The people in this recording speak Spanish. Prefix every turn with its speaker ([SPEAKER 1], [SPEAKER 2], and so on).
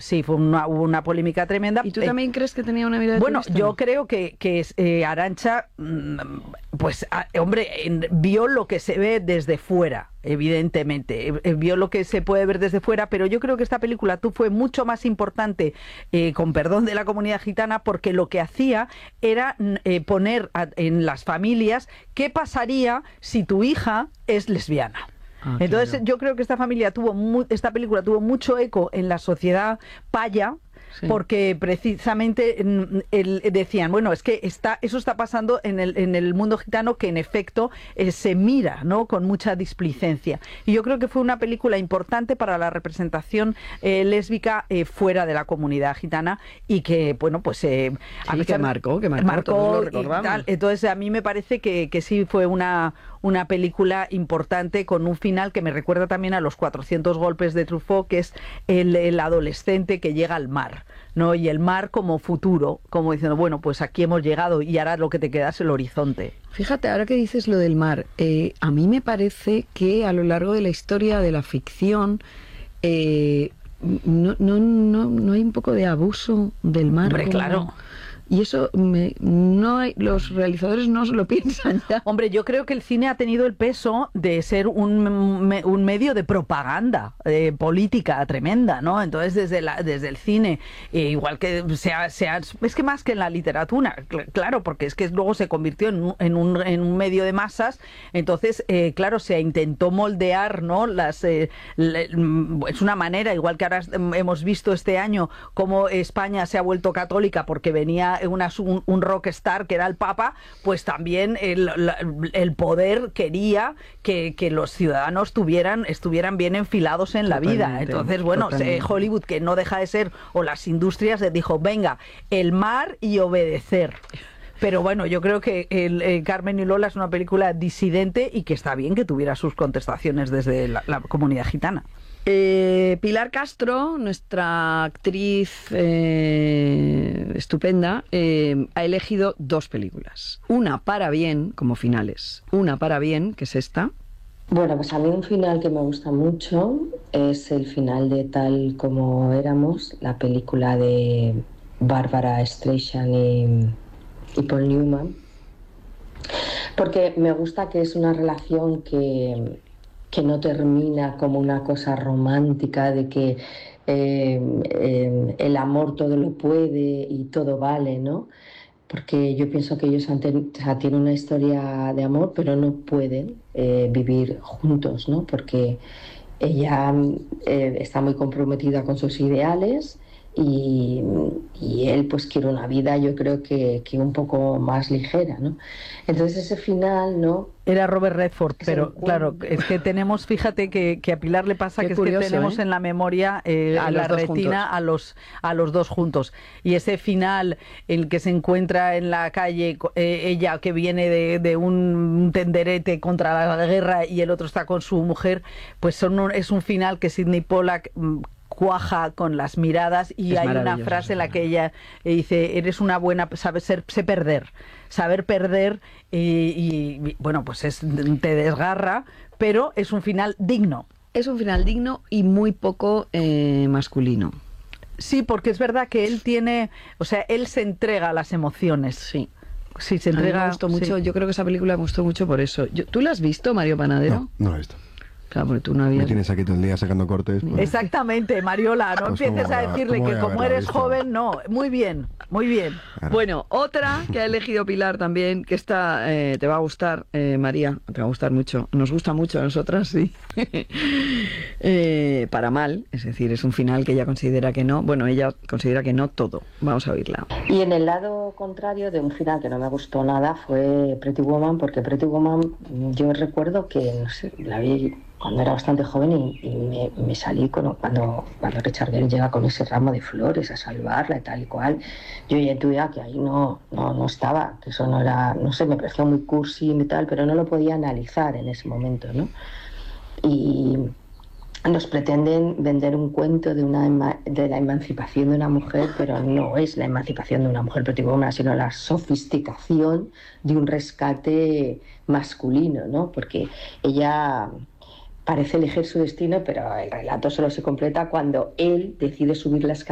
[SPEAKER 1] sí, hubo una polémica tremenda.
[SPEAKER 2] ¿Y tú también crees que tenía una vida de
[SPEAKER 1] Bueno,
[SPEAKER 2] turista?
[SPEAKER 1] yo creo que Arantxa, pues, hombre, vio lo que se ve desde fuera, evidentemente, vio lo que se puede ver desde fuera, pero yo creo que esta película fue mucho más importante, con perdón de la comunidad gitana, porque lo que hacía era poner en las familias qué pasaría si tu hija es lesbiana. Entonces,
[SPEAKER 2] claro.
[SPEAKER 1] yo creo que esta película tuvo mucho eco en la sociedad paya,
[SPEAKER 2] Sí.
[SPEAKER 1] porque precisamente decían, bueno, es que eso está pasando en el mundo gitano, que en efecto se mira, ¿no?, con mucha displicencia. Y yo creo que fue una película importante para la representación lésbica fuera de la comunidad gitana, y que, bueno, pues
[SPEAKER 2] que marcó, todos lo recordamos.
[SPEAKER 1] tal. Entonces, a mí me parece que sí fue una película importante, con un final que me recuerda también a Los 400 golpes de Truffaut, que es el adolescente que llega al mar, ¿no? Y el mar como futuro, como diciendo, bueno, pues aquí hemos llegado y ahora lo que te queda es el horizonte.
[SPEAKER 2] Fíjate, ahora que dices lo del mar, a mí me parece que a lo largo de la historia de la ficción no hay un poco de abuso del mar.
[SPEAKER 1] Hombre, claro.
[SPEAKER 2] Y eso los realizadores no se lo piensan ya.
[SPEAKER 1] Hombre, yo creo que el cine ha tenido el peso de ser un medio de propaganda política tremenda, ¿no? Entonces, desde el cine, igual que es que más que en la literatura, claro, porque es que luego se convirtió en un medio de masas. Entonces, claro, se intentó moldear, ¿no? Es una manera, igual que ahora hemos visto este año cómo España se ha vuelto católica porque venía un rockstar que era el Papa, pues también el poder quería que los ciudadanos estuvieran bien enfilados en la vida. Entonces, bueno, Hollywood, que no deja de ser, o las industrias, dijo, venga, el mar y obedecer. Pero bueno, yo creo que Carmen y Lola es una película disidente y que está bien que tuviera sus contestaciones desde la comunidad gitana.
[SPEAKER 2] Pilar Castro, nuestra actriz estupenda, ha elegido dos películas. Una para bien, como finales. Una para bien, que es esta.
[SPEAKER 3] Bueno, pues a mí un final que me gusta mucho es el final de Tal como éramos, la película de Bárbara Streisand y Paul Newman, porque me gusta que es una relación que no termina como una cosa romántica de que el amor todo lo puede y todo vale, ¿no? Porque yo pienso que ellos tienen una historia de amor, pero no pueden vivir juntos, ¿no? Porque ella está muy comprometida con sus ideales y él pues quiere una vida, yo creo que un poco más ligera, ¿no? Entonces ese final, ¿no?
[SPEAKER 1] Era Robert Redford, pero claro, es que tenemos, fíjate que a Pilar le pasa que curioso, es que tenemos en la memoria, en la retina, a los dos juntos. Y ese final, el que se encuentra en la calle, ella que viene de un tenderete contra la guerra y el otro está con su mujer, pues es un final que Sidney Pollack cuaja con las miradas, y hay una frase en la que ella dice, eres una buena, sé perder, saber perder, y bueno, pues te desgarra, pero es un final digno.
[SPEAKER 2] Es un final digno y muy poco masculino.
[SPEAKER 1] Sí, porque es verdad que él él se entrega a las emociones.
[SPEAKER 2] Sí.
[SPEAKER 1] Sí, se entrega.
[SPEAKER 2] A mí me gustó mucho,
[SPEAKER 1] sí.
[SPEAKER 2] Yo creo que esa película me gustó mucho por eso. ¿Tú la has visto, Mario Panadero?
[SPEAKER 4] No la he visto.
[SPEAKER 2] Claro, porque tú no habías...
[SPEAKER 4] Me tienes aquí todo el día sacando cortes. Pues...
[SPEAKER 1] Exactamente, Mariola, no empieces a decirle que como eres joven, no. Muy bien, muy bien.
[SPEAKER 4] Claro.
[SPEAKER 2] Bueno, otra que ha elegido Pilar también, que esta te va a gustar, María, te va a gustar mucho. Nos gusta mucho a nosotras, sí. Para mal, es decir, es un final que ella considera que no. Bueno, ella considera que no todo. Vamos a oírla.
[SPEAKER 3] Y en el lado contrario de un final que no me gustó nada fue Pretty Woman, porque Pretty Woman yo recuerdo que, no sé, la vi cuando era bastante joven y me salí cuando Richard Gere llega con ese ramo de flores a salvarla y tal y cual. Yo ya intuía que ahí no estaba, que eso no era, no sé, me parecía muy cursi y tal, pero no lo podía analizar en ese momento, ¿no? Y nos pretenden vender un cuento de la emancipación de una mujer, pero no es la emancipación de una mujer Pretty Woman, sino la sofisticación de un rescate masculino, ¿no? Porque ella parece elegir su destino, pero el relato solo se completa cuando él decide subir la escalera